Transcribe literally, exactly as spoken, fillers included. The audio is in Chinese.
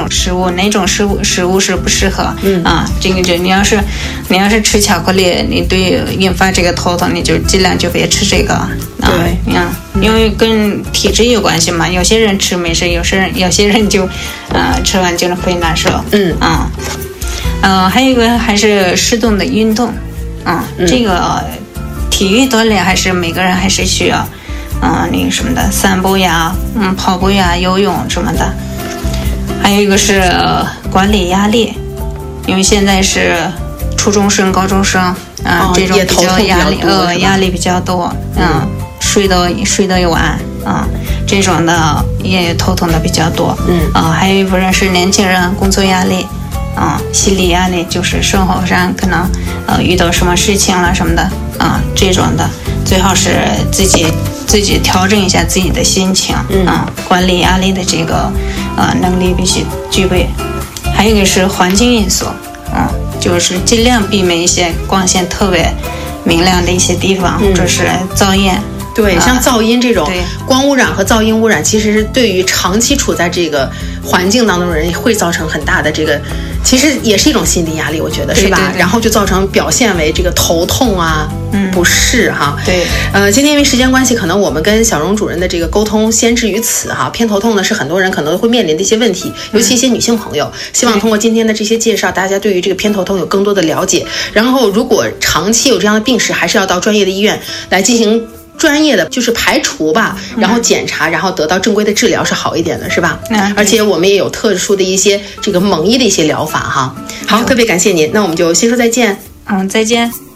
食物，哪种食物食物是不适合。嗯啊，这个就你要是你要是吃巧克力，你对引发这个头疼，你就尽量就别吃这个。啊、 对， 嗯，因为跟体质有关系嘛。有些人吃没事，有些人有些人就，呃，吃完就会难受。嗯啊，呃，还有一个还是适度的运动。啊、嗯，这个体育锻炼还是每个人还是需要。嗯，那个什么的，散步呀，嗯，跑步呀，游泳什么的。还有一个是、呃、管理压力，因为现在是初中生、高中生，啊、呃哦，这种比较压力，呃，压力比较多，嗯，嗯睡得睡得晚，啊、呃，这种的也头疼的比较多，嗯，啊、呃，还有一部分是年轻人工作压力，啊、呃，心理压力，就是生活上可能呃遇到什么事情了什么的，啊、呃，这种的最好是自己。自己调整一下自己的心情，嗯，啊、管理压力的这个呃能力必须具备。还有一个是环境因素，啊、就是尽量避免一些光线特别明亮的一些地方，嗯、或者是噪音。 对，像噪音这种光污染和噪音污染，其实是对于长期处在这个环境当中的人会造成很大的这个，其实也是一种心理压力，我觉得是吧？ 对对对， 然后就造成表现为这个头痛啊、嗯、不适哈。 对， 呃，今天因为时间关系，可能我们跟小荣主任的这个沟通先至于此哈。偏头痛呢是很多人可能会面临的一些问题，尤其一些女性朋友。嗯、希望通过今天的这些介绍，大家对于这个偏头痛有更多的了解。然后，如果长期有这样的病史，还是要到专业的医院来进行。专业的就是排除吧，然后检查，然后得到正规的治疗是好一点的，是吧？嗯，而且我们也有特殊的一些这个蒙医的一些疗法哈。好，特别感谢您，那我们就先说再见。 嗯，再见。